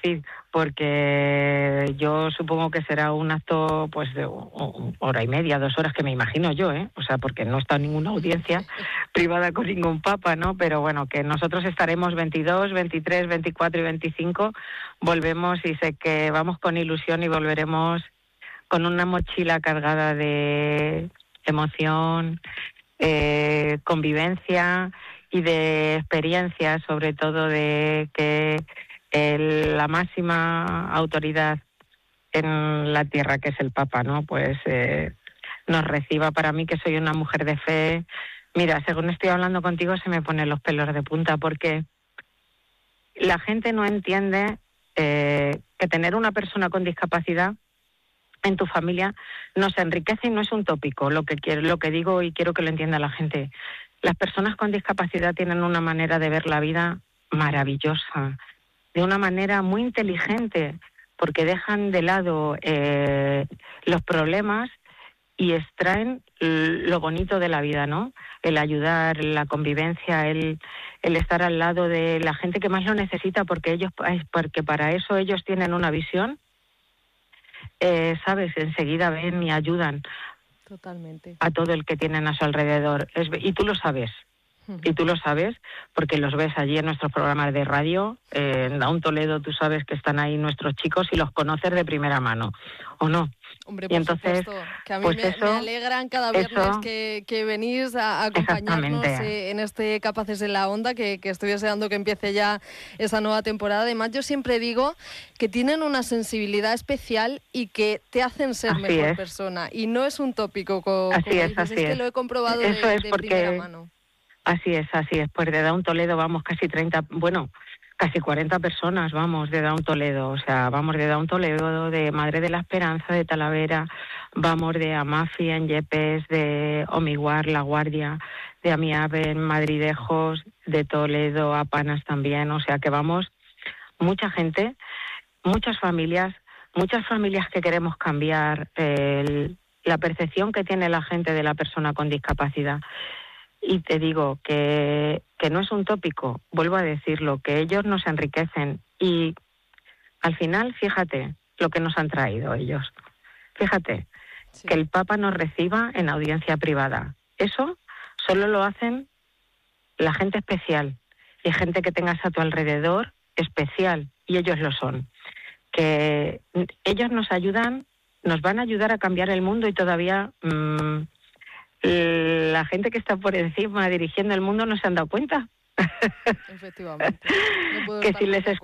decir, porque yo supongo que será un acto pues de hora y media, 2 horas, que me imagino yo, o sea, porque no está en ninguna audiencia privada con ningún papa, ¿no? Pero bueno, que nosotros estaremos 22, 23, 24 y 25, volvemos, y sé que vamos con ilusión y volveremos con una mochila cargada de emoción, convivencia y de experiencia, sobre todo de que la máxima autoridad en la tierra, que es el Papa, ¿no? Pues nos reciba. Para mí, que soy una mujer de fe, mira, según estoy hablando contigo se me ponen los pelos de punta, porque la gente no entiende que tener una persona con discapacidad en tu familia nos enriquece y no es un tópico lo que digo, y quiero que lo entienda la gente. Las personas con discapacidad tienen una manera de ver la vida maravillosa, de una manera muy inteligente, porque dejan de lado los problemas y extraen lo bonito de la vida, ¿no? El ayudar, la convivencia, el estar al lado de la gente que más lo necesita, porque para eso ellos tienen una visión. ¿Sabes? Enseguida ven y ayudan. Totalmente. A todo el que tienen a su alrededor. Y tú lo sabes. Y tú lo sabes porque los ves allí en nuestros programas de radio. En Daun Toledo tú sabes que están ahí nuestros chicos y los conoces de primera mano, ¿o no? Hombre, y entonces, supuesto, que a mí pues me alegran cada viernes que venís a acompañarnos en este Capaces en la Onda, que estoy deseando que empiece ya esa nueva temporada. Además, yo siempre digo que tienen una sensibilidad especial y que te hacen ser mejor persona. Y no es un tópico, así es, que lo he comprobado de primera mano. Así es. Pues de Daun Toledo vamos casi 40 personas, vamos, de Daun Toledo. O sea, vamos de Daun Toledo, de Madre de la Esperanza, de Talavera, vamos de Amafi en Yepes, de Omiguar, La Guardia, de Amiave en Madridejos, de Toledo a Panas también. O sea que vamos mucha gente, muchas familias que queremos cambiar la percepción que tiene la gente de la persona con discapacidad. Y te digo que no es un tópico, vuelvo a decirlo, que ellos nos enriquecen. Y al final, fíjate lo que nos han traído ellos. Fíjate, que el Papa nos reciba en audiencia privada. Eso solo lo hacen la gente especial y gente que tengas a tu alrededor especial, y ellos lo son. Que ellos nos van a ayudar a cambiar el mundo, y todavía la gente que está por encima dirigiendo el mundo no se han dado cuenta. Efectivamente. Que si les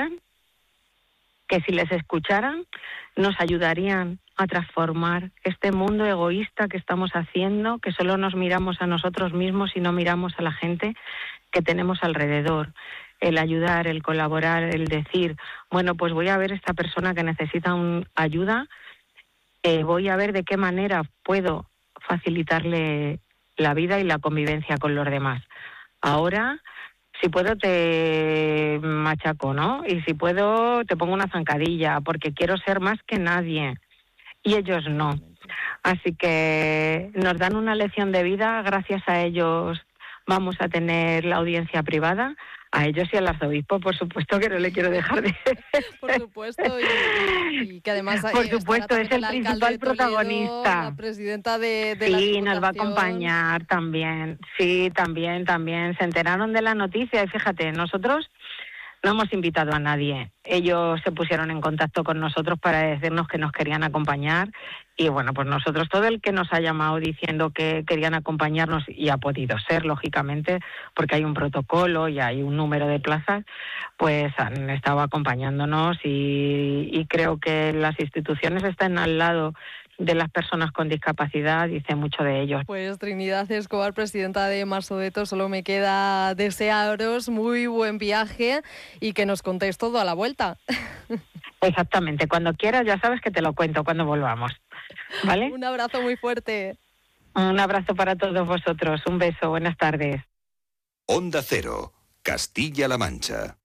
escucharan, nos ayudarían a transformar este mundo egoísta que estamos haciendo, que solo nos miramos a nosotros mismos y no miramos a la gente que tenemos alrededor. El ayudar, el colaborar, el decir, bueno, pues voy a ver esta persona que necesita ayuda, voy a ver de qué manera puedo facilitarle la vida y la convivencia con los demás. Ahora, si puedo te machaco, ¿no? Y si puedo te pongo una zancadilla, porque quiero ser más que nadie. Y ellos no. Así que nos dan una lección de vida. Gracias a ellos vamos a tener la audiencia privada. A ellos y al arzobispo, por supuesto, que no le quiero dejar de... Por supuesto, y que además... Por supuesto, es el principal protagonista. La presidenta de la Sí, Diputación. nos va a acompañar también. Sí, también. Se enteraron de la noticia y fíjate, nosotros no hemos invitado a nadie. Ellos se pusieron en contacto con nosotros para decirnos que nos querían acompañar, y bueno, pues nosotros, todo el que nos ha llamado diciendo que querían acompañarnos, y ha podido ser, lógicamente, porque hay un protocolo y hay un número de plazas, pues han estado acompañándonos, y creo que las instituciones están al lado de las personas con discapacidad, dice mucho de ellos. Pues Trinidad Escobar, presidenta de Marsodeto, solo me queda desearos muy buen viaje y que nos contéis todo a la vuelta. Exactamente, cuando quieras ya sabes que te lo cuento cuando volvamos, ¿vale? Un abrazo muy fuerte. Un abrazo para todos vosotros, un beso, buenas tardes. Onda Cero, Castilla-La Mancha.